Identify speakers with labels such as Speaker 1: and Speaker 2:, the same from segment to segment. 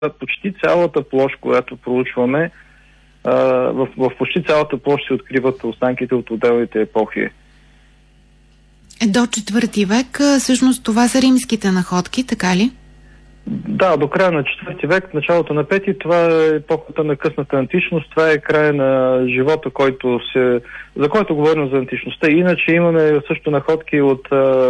Speaker 1: почти цялата площ, която проучваме, в почти цялата площ се откриват останките от отделните епохи.
Speaker 2: До 4 век, всъщност това са римските находки, така ли?
Speaker 1: Да, до края на 4 век, началото на 5, това е епохата на късната античност, това е края на живота, за който говорим за античността. Иначе имаме също находки от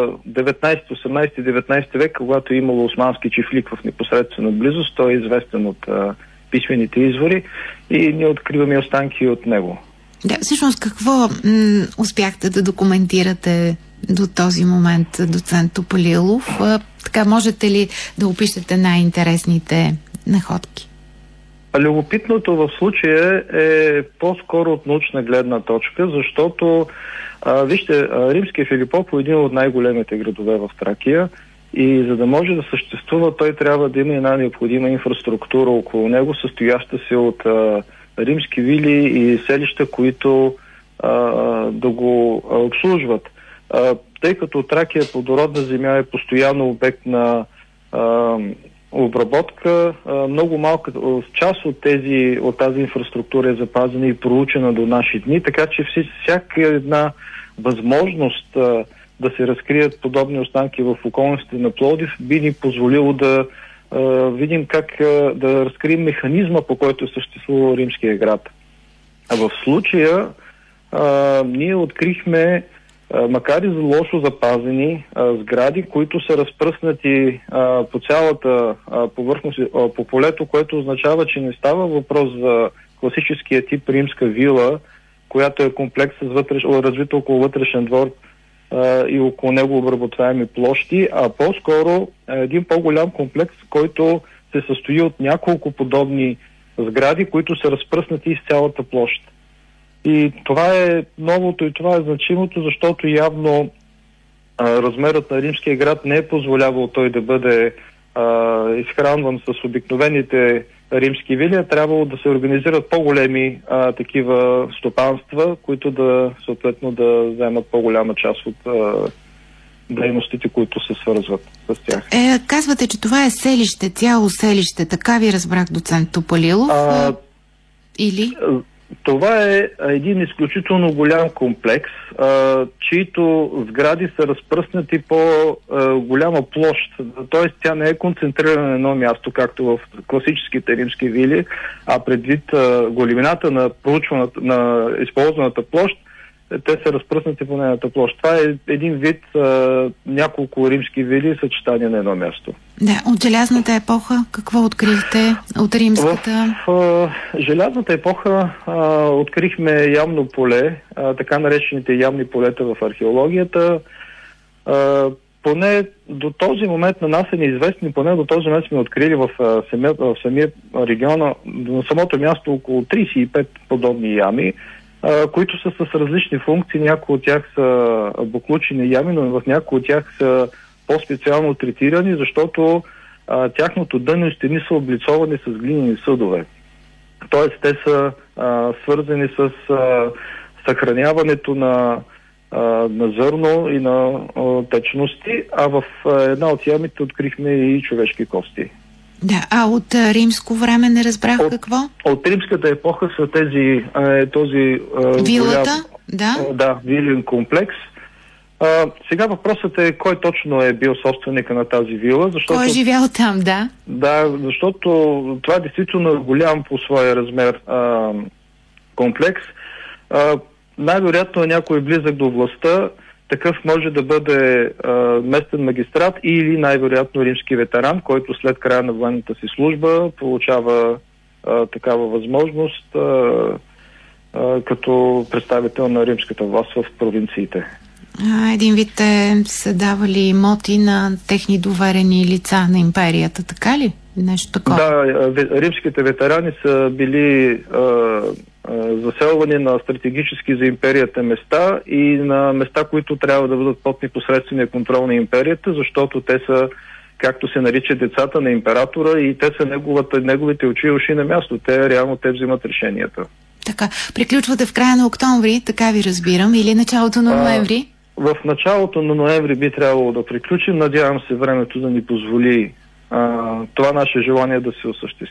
Speaker 1: 18-19 век, когато е имало османски чифлик в непосредствена близост, той е известен от писмените извори и ние откриваме останки от него.
Speaker 2: Да, всъщност какво успяхте да документирате до този момент, доцент Топалилов? Така, можете ли да опишете най-интересните находки?
Speaker 1: Любопитното в случая е по-скоро от научна гледна точка, защото вижте, римския Филипопол е един от най-големите градове в Тракия и за да може да съществува, той трябва да има една необходима инфраструктура около него, състояща се от римски вили и селища, които да го обслужват. Тъй като Тракия е плодородна земя, е постоянно обект на обработка, много малка част от тази инфраструктура е запазена и проучена до наши дни, така че всяка една възможност да се разкрият подобни останки в околностите на Пловдив би ни позволило да видим как да разкрием механизма, по който е съществувал римския град. А в случая ние открихме, макар и за лошо запазени сгради, които са разпръснати по цялата повърхност, по полето, което означава, че не става въпрос за класическия тип римска вила, която е комплекс развит около вътрешен двор и около него обработваеми площи, а по-скоро един по-голям комплекс, който се състои от няколко подобни сгради, които са разпръснати из цялата площ. И това е новото и това е значимото, защото явно размерът на римския град не е позволявал той да бъде изхранван с обикновените римски вили, а трябвало да се организират по-големи такива стопанства, които да съответно да вземат по-голяма част от дейностите, които се свързват с тях.
Speaker 2: Казвате, че това е селище, цяло селище, така ви разбрах, доцент Топалилов, или?
Speaker 1: Това е един изключително голям комплекс, чието сгради са разпръснати по голяма площ. Тоест тя не е концентрирана на едно място, както в класическите римски вили, а предвид големината на използваната площ, те са разпръснати по нейната площ. Това е един вид няколко римски вили съчетания на едно място.
Speaker 2: Да, от желязната епоха какво открихте от римската?
Speaker 1: В желязната епоха открихме ямно поле, така наречените ямни полета в археологията. Поне до този момент на нас е неизвестни, поне до този момент сме открили в самия региона, на самото място около 35 подобни ями, които са с различни функции. Някои от тях са буклучени ями, но в някои от тях са по-специално третирани, защото тяхното дъно и стени са облицовани с глинени съдове. Тоест те са свързани с съхраняването на зърно и на течности, а в една от ямите открихме и човешки кости.
Speaker 2: Да, а от римско време не разбрах какво?
Speaker 1: От римската епоха са този
Speaker 2: вилата,
Speaker 1: да, вилен комплекс. Сега въпросът е кой точно е бил собственика на тази вила, защото...
Speaker 2: Кой е живял там, да?
Speaker 1: Да, защото това е действително голям по своя размер комплекс. Най-вероятно е някой близък до властта, такъв може да бъде местен магистрат или най-вероятно римски ветеран, който след края на военната си служба получава такава възможност като представител на римската власт в провинциите.
Speaker 2: Един вид са давали имоти на техни доверени лица на империята, така ли? Нещо такова?
Speaker 1: Да, римските ветерани са били заселвани на стратегически за империята места и на места, които трябва да бъдат под непосредствения контрол на империята, защото те са, както се нарича, децата на императора и те са неговите очи и уши на място. Реално те взимат решенията.
Speaker 2: Така, приключвате в края на октомври, така ви разбирам, или началото на ноември?
Speaker 1: В началото на ноември би трябвало да приключим. Надявам се времето да ни позволи това наше желание да се осъществи.